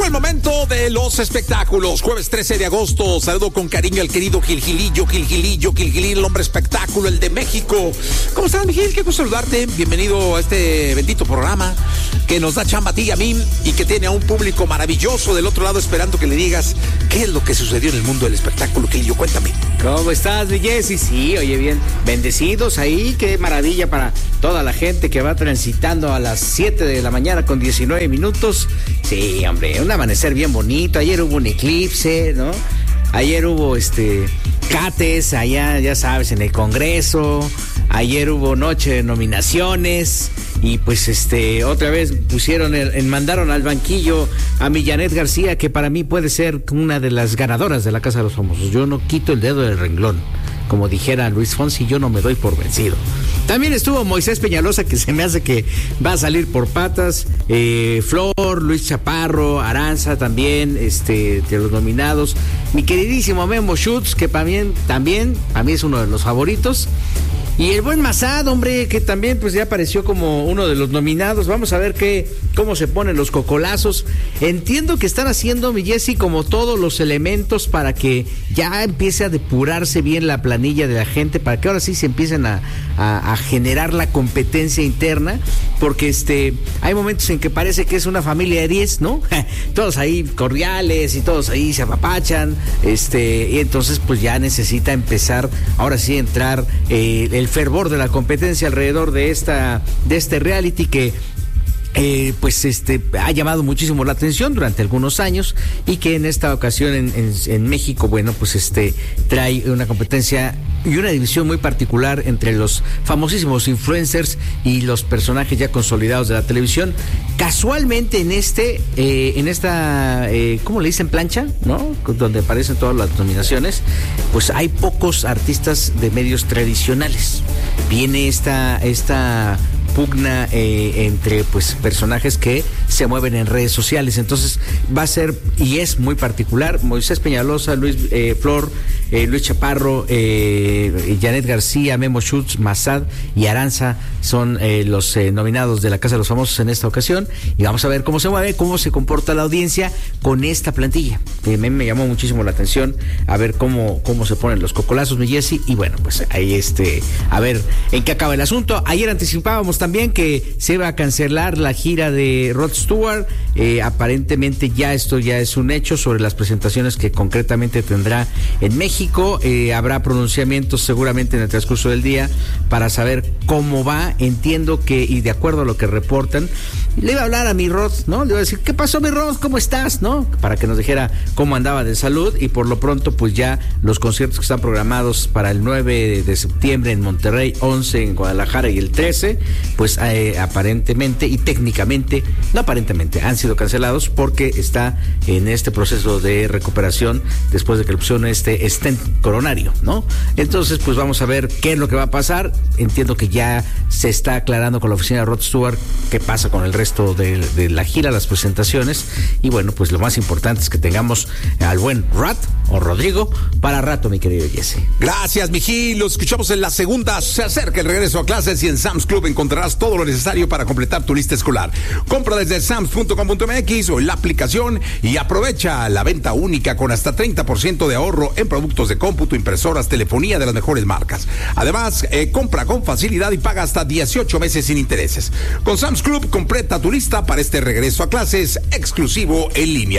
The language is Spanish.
el momento de los espectáculos. Jueves 13 de agosto. Saludo con cariño al querido Gilgilillo, el hombre espectáculo, el de México. ¿Cómo estás, Miguel? Qué gusto saludarte. Bienvenido a este bendito programa que nos da chamba a ti y a mí y que tiene a un público maravilloso del otro lado esperando que le digas qué es lo que sucedió en el mundo del espectáculo. Gilgilillo, cuéntame. ¿Cómo estás, mi Jessy? Sí, oye, bien. Bendecidos ahí. Qué maravilla para toda la gente que va transitando a las 7 de la mañana con 19 minutos. Sí, hombre, un amanecer bien bonito. Ayer hubo un eclipse, ¿no? Ayer hubo cates allá, ya sabes, en el Congreso. Ayer hubo noche de nominaciones. Y pues otra vez mandaron al banquillo a mi Janet García, que para mí puede ser una de las ganadoras de la Casa de los Famosos. Yo no quito el dedo del renglón. Como dijera Luis Fonsi, yo no me doy por vencido. También estuvo Moisés Peñalosa, que se me hace que va a salir por patas. Flor, Luis Chaparro, Aranza también, de los nominados. Mi queridísimo Memo Schutz, que también, a mí es uno de los favoritos. Y el buen Massad, hombre, que también pues ya apareció como uno de los nominados. Vamos a ver cómo se ponen los cocolazos. Entiendo que están haciendo, mi Jessy, como todos los elementos para que ya empiece a depurarse bien la planilla de la gente, para que ahora sí se empiecen a generar la competencia interna, porque hay momentos en que parece que es una familia de 10, ¿no? Todos ahí cordiales y todos ahí se apapachan, y entonces pues ya necesita empezar, ahora sí entrar el fervor de la competencia alrededor de este reality que ha llamado muchísimo la atención durante algunos años y que en esta ocasión en México, bueno, pues trae una competencia y una división muy particular entre los famosísimos influencers y los personajes ya consolidados de la televisión. Casualmente en esta ¿cómo le dicen? Plancha, ¿no? Donde aparecen todas las nominaciones, pues hay pocos artistas de medios tradicionales. Viene esta pugna entre pues personajes que se mueven en redes sociales. Entonces va a ser, y es muy particular, Moisés Peñalosa, Flor, Luis Chaparro, Janet García, Memo Schutz, Massad y Aranza son los nominados de la Casa de los Famosos en esta ocasión, y vamos a ver cómo se mueve, cómo se comporta la audiencia con esta plantilla. A mí me llamó muchísimo la atención a ver cómo se ponen los cocolazos, mi Jessy, y bueno, pues ahí a ver en qué acaba el asunto. Ayer anticipábamos también que se iba a cancelar la gira de Rod Stewart. Aparentemente esto ya es un hecho sobre las presentaciones que concretamente tendrá en México. Habrá pronunciamientos seguramente en el transcurso del día para saber cómo va. Entiendo que, y de acuerdo a lo que reportan, le iba a hablar a mi Rod, ¿no? Le iba a decir, ¿qué pasó, mi Rod? ¿Cómo estás? ¿No? Para que nos dijera cómo andaba de salud, y por lo pronto pues ya los conciertos que están programados para el 9 de septiembre en Monterrey, 11 en Guadalajara y el 13, pues aparentemente y técnicamente, no aparentemente, han sido cancelados porque está en este proceso de recuperación después de que le pusieron stent coronario, ¿no? Entonces pues vamos a ver qué es lo que va a pasar. Entiendo que ya se está aclarando con la oficina de Rod Stewart qué pasa con el resto de la gira, las presentaciones, y bueno, pues lo más importante es que tengamos al buen Rat o Rodrigo para rato, mi querido Jesse. Gracias, mi Gil. Los escuchamos en la segunda. Se acerca el regreso a clases y en Sam's Club encontrarás todo lo necesario para completar tu lista escolar. Compra desde sams.com.mx o en la aplicación y aprovecha la venta única con hasta 30% de ahorro en productos de cómputo, impresoras, telefonía de las mejores marcas. Además, compra con facilidad y paga hasta 18 meses sin intereses. Con Sam's Club completa tu lista para este regreso a clases exclusivo en línea.